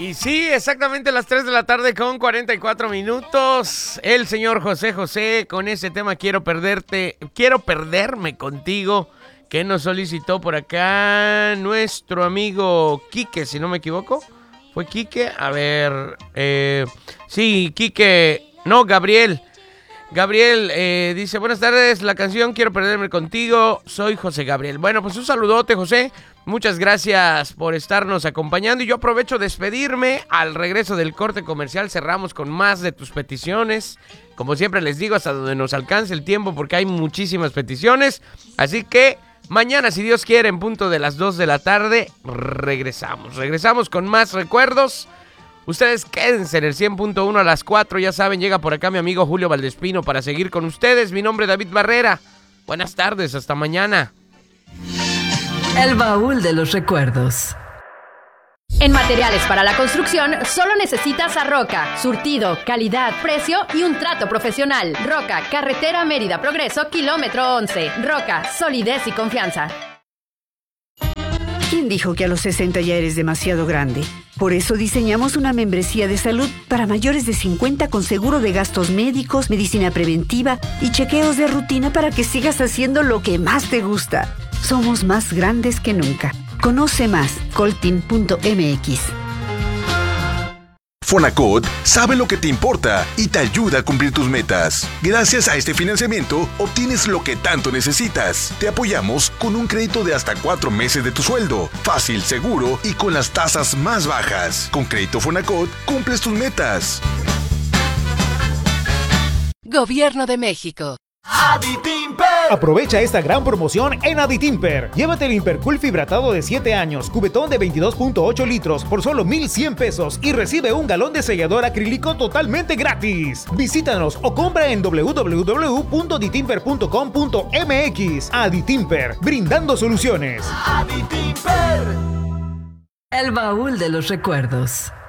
Y sí, exactamente las 3 de la tarde con 44 minutos. El señor José José con ese tema quiero perderme contigo, que nos solicitó por acá nuestro amigo Quique, si no me equivoco. ¿Fue Quique? A ver, sí, Quique, no, Gabriel. Gabriel dice, buenas tardes, la canción Quiero perderme contigo, soy José Gabriel. Bueno, pues un saludote, José. Muchas gracias por estarnos acompañando y yo aprovecho de despedirme. Al regreso del corte comercial cerramos con más de tus peticiones. Como siempre les digo, hasta donde nos alcance el tiempo porque hay muchísimas peticiones. Así que mañana, si Dios quiere, en punto de las 2 de la tarde, regresamos con más recuerdos. Ustedes quédense en el 100.1 a las 4, ya saben, llega por acá mi amigo Julio Valdespino para seguir con ustedes. Mi nombre es David Barrera. Buenas tardes, hasta mañana. El baúl de los recuerdos. En materiales para la construcción, solo necesitas a Roca. Surtido, calidad, precio y un trato profesional. Roca, carretera Mérida Progreso, kilómetro 11. Roca, solidez y confianza. ¿Quién dijo que a los 60 ya eres demasiado grande? Por eso diseñamos una membresía de salud para mayores de 50 con seguro de gastos médicos, medicina preventiva y chequeos de rutina para que sigas haciendo lo que más te gusta. Somos más grandes que nunca. Conoce más, coltin.mx. Fonacot sabe lo que te importa y te ayuda a cumplir tus metas. Gracias a este financiamiento, obtienes lo que tanto necesitas. Te apoyamos con un crédito de hasta 4 meses de tu sueldo. Fácil, seguro y con las tasas más bajas. Con Crédito Fonacot, cumples tus metas. Gobierno de México. Aditimper. Aprovecha esta gran promoción en Aditimper. Llévate el Impercool fibratado de 7 años, cubetón de 22.8 litros por solo 1,100 pesos y recibe un galón de sellador acrílico totalmente gratis. Visítanos o compra en www.aditimper.com.mx. Aditimper, brindando soluciones. Aditimper. El baúl de los recuerdos.